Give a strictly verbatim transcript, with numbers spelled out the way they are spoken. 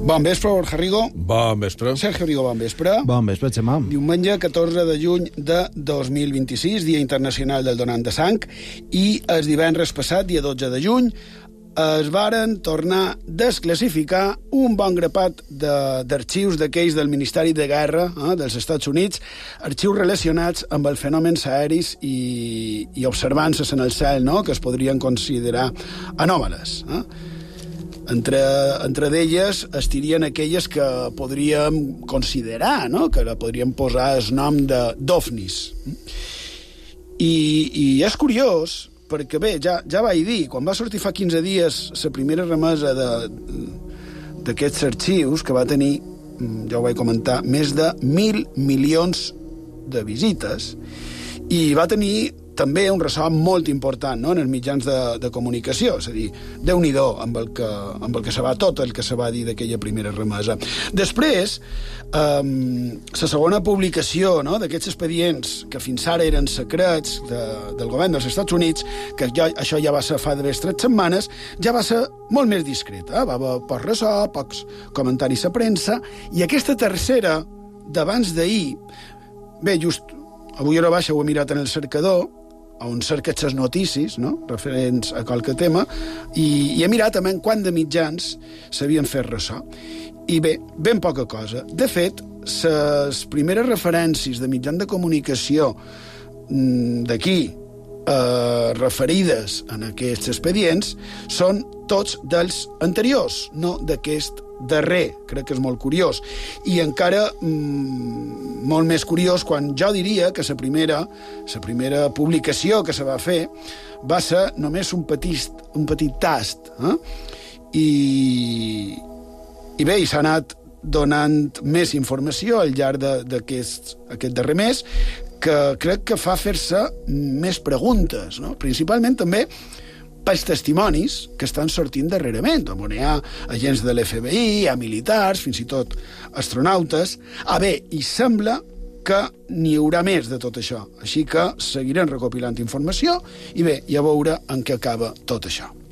Bon vespre, Borja Rigo. Bon vespre. Sergio Rigo, bon vespre. Bon vespre, Xemà. Diumenge catorze de juny de dos mil vint-i-sis, Dia Internacional del Donant de Sang, i el divendres passat, dia dotze de juny, es varen tornar a desclassificar un bon grapat d'arxius d'aquells del Ministeri de Guerra eh, dels Estats Units, arxius relacionats amb els fenòmens aeris i, i observances en el cel, no?, que es podrien considerar anòmales. Eh? Entre, entre d'elles estirien aquelles que podríem considerar, no?, que la podríem posar el nom de d'OVNIs. I, i és curiós, perquè bé, ja, ja vaig dir, quan va sortir fa quinze dies la primera remesa d'aquests arxius, que va tenir, ja ho vaig comentar, més de mil milions de visites, i va tenir també un ressò molt important, no?, en els mitjans de, de comunicació, és a dir, Déu-n'hi-do amb el que, amb el que se va tot el que se va dir d'aquella primera remesa. Després, eh, la segona publicació, no?, d'aquests expedients que fins ara eren secrets de, del govern dels Estats Units, que ja, això ja va ser fa d'haver tres setmanes, ja va ser molt més discreta, eh? Va haver poc ressò, pocs comentaris a premsa, i aquesta tercera, d'abans d'ahir, bé, just avui a hora baixa ho he mirat en el cercador, on cerques les notícies, no?, referents a qualque tema, i, i he mirat també en quant de mitjans s'havien fet ressò. I bé, ben poca cosa. De fet, les primeres referències de mitjans de comunicació d'aquí, eh, referides en aquests expedients, són tots dels anteriors, no d'aquest darrer. Crec que és molt curiós. I encara mm, molt més curiós quan jo diria que la primera, la primera publicació que se va fer va ser només un petit, un petit tast. Eh? I, i bé, i s'ha anat donant més informació al llarg d'aquest aquest darrer mes, que crec que fa fer-se més preguntes, no? Principalment també pels testimonis que estan sortint darrerament, on hi ha agents de l'F B I, hi ha militars, fins i tot astronautes. Ah, bé, i sembla que n'hi haurà més de tot això. Així que seguirem recopilant informació i bé, ja veure en què acaba tot això.